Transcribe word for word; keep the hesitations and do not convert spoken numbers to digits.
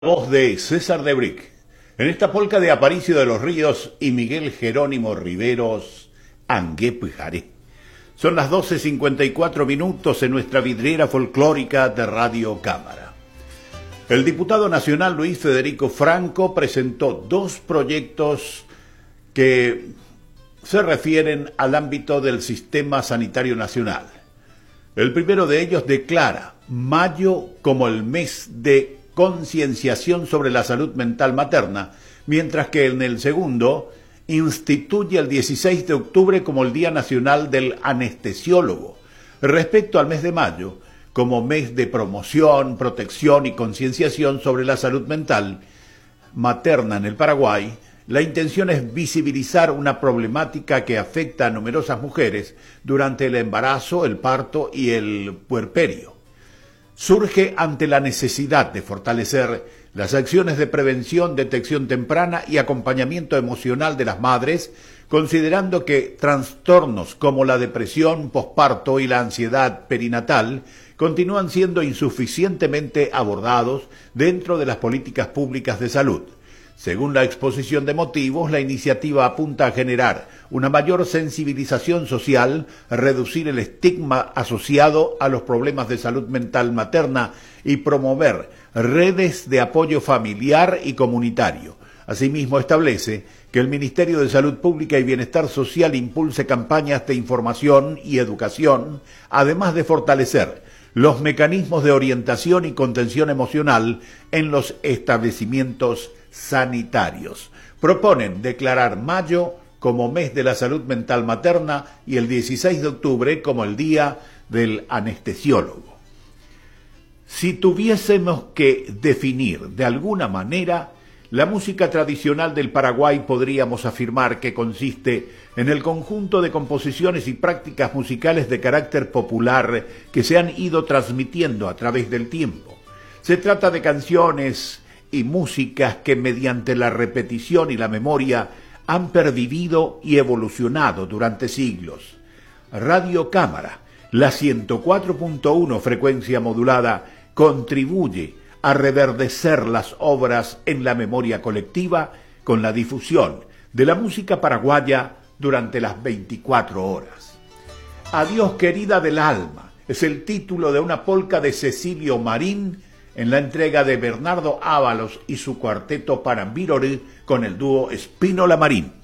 Voz de César de Brick. En esta polca de Aparicio de los Ríos y Miguel Jerónimo Riveros, Anguepujaré. Son las doce cincuenta y cuatro minutos en nuestra vidriera folclórica de Radio Cámara. El diputado nacional Luis Federico Franco presentó dos proyectos que se refieren al ámbito del sistema sanitario nacional. El primero de ellos declara mayo como el mes de concienciación sobre la salud mental materna, mientras que en el segundo instituye el dieciséis de octubre como el Día Nacional del Anestesiólogo, respecto al mes de mayo, como mes de promoción, protección y concienciación sobre la salud mental materna en el Paraguay. La intención es visibilizar una problemática que afecta a numerosas mujeres durante el embarazo, el parto y el puerperio. Surge ante la necesidad de fortalecer las acciones de prevención, detección temprana y acompañamiento emocional de las madres, considerando que trastornos como la depresión posparto y la ansiedad perinatal continúan siendo insuficientemente abordados dentro de las políticas públicas de salud. Según la exposición de motivos, la iniciativa apunta a generar una mayor sensibilización social, reducir el estigma asociado a los problemas de salud mental materna y promover redes de apoyo familiar y comunitario. Asimismo, establece que el Ministerio de Salud Pública y Bienestar Social impulse campañas de información y educación, además de fortalecer los mecanismos de orientación y contención emocional en los establecimientos sanitarios. Proponen declarar mayo como mes de la salud mental materna y el dieciséis de octubre como el Día del Anestesiólogo. Si tuviésemos que definir de alguna manera la música tradicional del Paraguay, podríamos afirmar que consiste en el conjunto de composiciones y prácticas musicales de carácter popular que se han ido transmitiendo a través del tiempo. Se trata de canciones y músicas que mediante la repetición y la memoria han pervivido y evolucionado durante siglos. Radio Cámara, la ciento cuatro punto uno frecuencia modulada, contribuye a reverdecer las obras en la memoria colectiva con la difusión de la música paraguaya durante las veinticuatro horas. Adiós querida del alma es el título de una polca de Cecilio Marín en la entrega de Bernardo Ábalos y su cuarteto Parambiroré con el dúo Espínola Marín.